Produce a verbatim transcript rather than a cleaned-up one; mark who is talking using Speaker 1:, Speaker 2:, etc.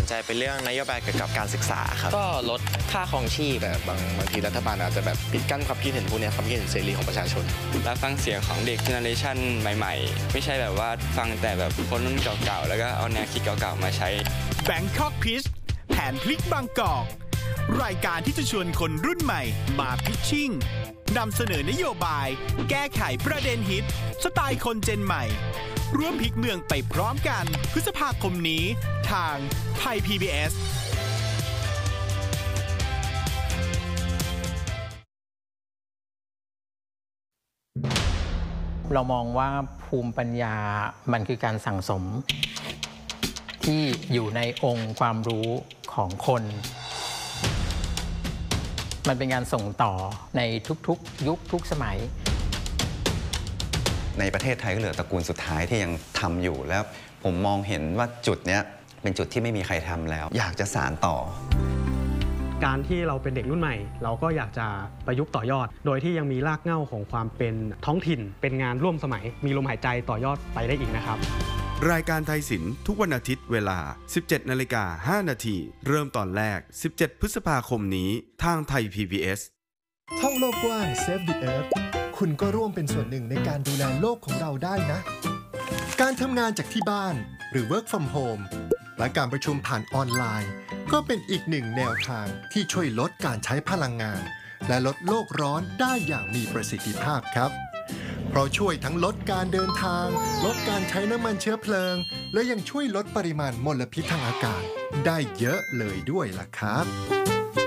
Speaker 1: ใจเป็นเรื่องนโยบายเกี่ยวกับการศึกษาครับ
Speaker 2: ก็ลดค่าครองชีพแบบบางบางทีรัฐบาลอาจจะแบบปิดกั้นความคิดเห็นพวกนี้ความคิดเห็นเสรีของประชาชน
Speaker 3: รับฟังเสียงของเด็กเจเนอเรชันใหม่ๆไม่ใช่แบบว่าฟังแต่แบบคนรุ่นเก่าๆแล้วก็เอาแนวคิดเก่าๆมาใช้
Speaker 4: Bangkok Pitch แผนพลิกบางกอกรายการที่จะชวนคนรุ่นใหม่มาพิชชิ่งนำเสนอนโยบายแก้ไขประเด็นฮิตสไตล์คนเจนใหม่ร่วมพลิกเมืองไปพร้อมกันพฤษภาคมนี้ทางไทย พี บี เอส
Speaker 5: เรามองว่าภูมิปัญญามันคือการสั่งสมที่อยู่ในองค์ความรู้ของคนมันเป็นการส่งต่อในทุกๆยุคทุกสมัย
Speaker 6: ในประเทศไทยก็เหลือตระกูลสุดท้ายที่ยังทำอยู่แล้วผมมองเห็นว่าจุดนี้เป็นจุดที่ไม่มีใครทำแล้วอยากจะสานต่อ
Speaker 7: การที่เราเป็นเด็กรุ่นใหม่เราก็อยากจะประยุกต์ต่อยอดโดยที่ยังมีรากเหง้าของความเป็นท้องถิ่นเป็นงานร่วมสมัยมีลมหายใจต่อยอดไปได้อีกนะครับ
Speaker 4: รายการไทยศิลป์ทุกวันอาทิตย์เวลา สิบเจ็ดนาฬิกาห้านาทีเริ่มตอนแรกสิบเจ็ดพฤษภาคมนี้ทางไทย พี บี เอส
Speaker 8: ท่องโลกกว้าง Save the Earth คุณก็ร่วมเป็นส่วนหนึ่งในการดูแลโลกของเราได้นะการทำงานจากที่บ้านหรือ Work from Home และการประชุมผ่านออนไลน์ก็เป็นอีกหนึ่งแนวทางที่ช่วยลดการใช้พลังงานและลดโลกร้อนได้อย่างมีประสิทธิภาพครับเพราะช่วยทั้งลดการเดินทางลดการใช้น้ำมันเชื้อเพลิงและยังช่วยลดปริมาณมลพิษทางอากาศได้เยอะเลยด้วยล่ะครับ